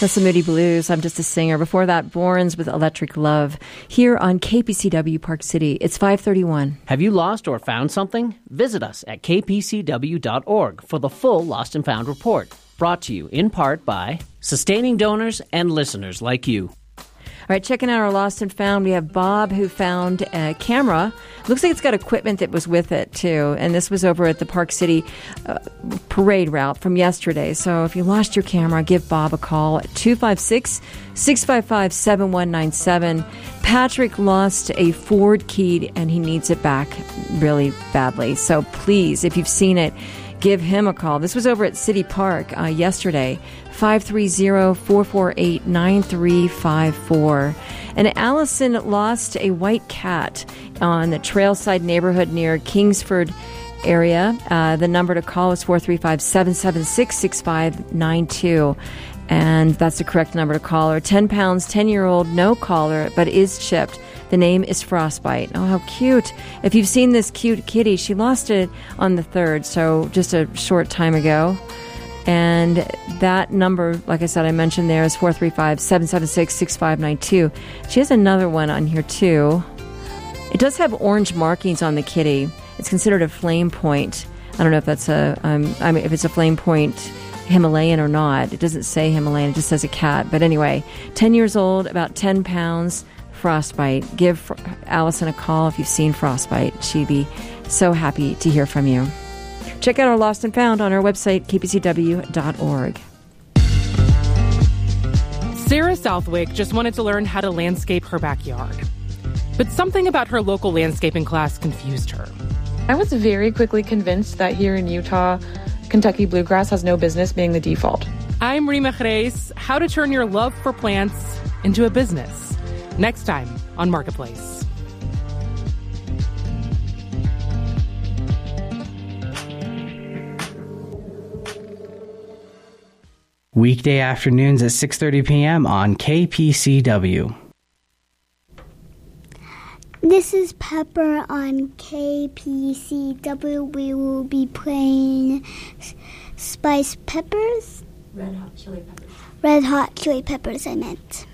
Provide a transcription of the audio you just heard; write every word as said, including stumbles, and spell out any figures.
That's the Moody Blues. I'm Just a Singer. Before that, Borns with Electric Love here on K P C W Park City. It's five thirty-one. Have you lost or found something? Visit us at k p c w dot org for the full Lost and Found report. Brought to you in part by sustaining donors and listeners like you. All right, checking out our Lost and Found, we have Bob who found a camera. Looks like it's got equipment that was with it, too. And this was over at the Park City uh, parade route from yesterday. So if you lost your camera, give Bob a call at two five six, six five five, seven one nine seven. Patrick lost a Ford Key, and he needs it back really badly. So please, if you've seen it, give him a call. This was over at City Park uh, yesterday, five three zero, four four eight, nine three five four. And Allison lost a white cat on the Trailside neighborhood near Kingsford area. Uh, the number to call is four three five, seven seven six, six five nine two. And that's the correct number to call her. ten pounds, ten-year-old, no collar, but is chipped. The name is Frostbite. Oh, how cute. If you've seen this cute kitty, she lost it on the third, so just a short time ago. And that number, like I said, I mentioned there is four three five, seven seven six, six five nine two. She has another one on here, too. It does have orange markings on the kitty. It's considered a flame point. I don't know if that's a, um, I mean, if it's a flame point Himalayan or not. It doesn't say Himalayan. It just says a cat. But anyway, ten years old, about ten pounds, Frostbite. Give Allison a call if you've seen Frostbite. She'd be so happy to hear from you. Check out our Lost and Found on our website, k p c w dot org. Sarah Southwick just wanted to learn how to landscape her backyard. But something about her local landscaping class confused her. I was very quickly convinced that here in Utah, Kentucky bluegrass has no business being the default. I'm Rima Jerez. How to turn your love for plants into a business. Next time on Marketplace. Weekday afternoons at six thirty p.m. on K P C W. This is Pepper on K P C W. We will be playing Spice Peppers. Red Hot Chili Peppers. Red Hot Chili Peppers, I meant.